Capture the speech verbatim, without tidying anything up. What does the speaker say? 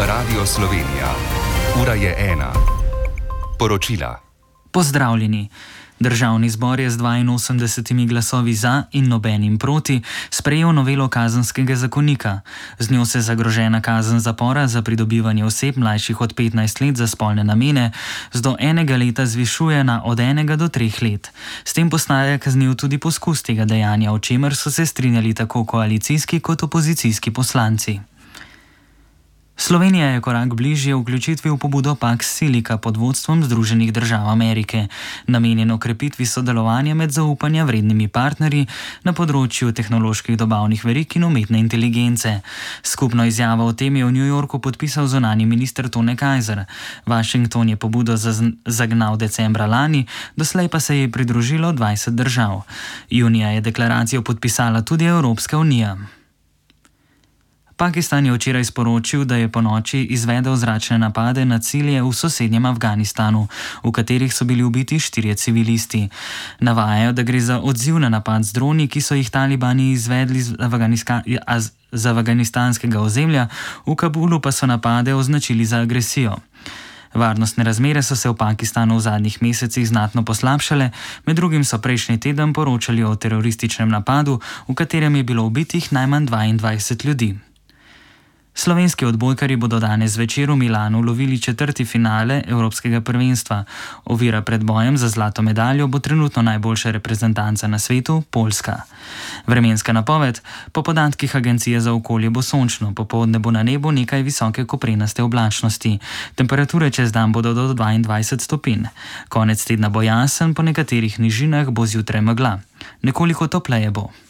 Radio Slovenija. Ura je ena. Poročila. Pozdravljeni. Državni zbor je z dvainosemdesetimi glasovi za in nobenim proti sprejel novelo kazenskega zakonika. Z njo se zagrožena kazen zapora za pridobivanje oseb mlajših od petnajst let za spolne namene z do enega leta zvišuje na od enega do treh let. S tem postaja kazniv tudi poskus tega dejanja, o čemer so se strinjali tako koalicijski kot opozicijski poslanci. Slovenija je korak bližje vključitvi v pobudo Pax Silica pod vodstvom Združenih držav Amerike, namenjeno krepitvi sodelovanja med zaupanja vrednimi partnerji na področju tehnoloških dobavnih verig in umetne inteligence. Skupno izjavo o tem je v New Yorku podpisal zunanji minister Tone Kaiser. Washington je pobudo zagnal decembra lani, doslej pa se je pridružilo dvajset držav. Junija je deklaracijo podpisala tudi Evropska unija. Pakistan je včeraj sporočil, da je ponoči izvedel zračne napade na cilje v sosednjem Afganistanu, v katerih so bili ubiti štirje civilisti. Navajajo, da gre za odziv na napad z droni, ki so jih talibani izvedli z, Afganistka, z afganistanskega ozemlja, v Kabulu pa so napade označili za agresijo. Varnostne razmere so se v Pakistanu v zadnjih mesecih znatno poslabšale, med drugim so prejšnji teden poročali o terorističnem napadu, v katerem je bilo ubitih najmanj dvaindvajset ljudi. Slovenski odbojkarji bodo danes zvečer v Milanu lovili četrti finale Evropskega prvenstva. Ovira pred bojem za zlato medaljo bo trenutno najboljša reprezentanca na svetu, Poljska. Vremenska napoved: po podatkih Agencije za okolje bo sončno, popoldne bo na nebu nekaj visoke koprenaste oblačnosti. Temperature čez dan bodo do dvaindvajset stopinj. Konec tedna bo jasen, po nekaterih nižinah bo zjutraj megla. Nekoliko topleje bo.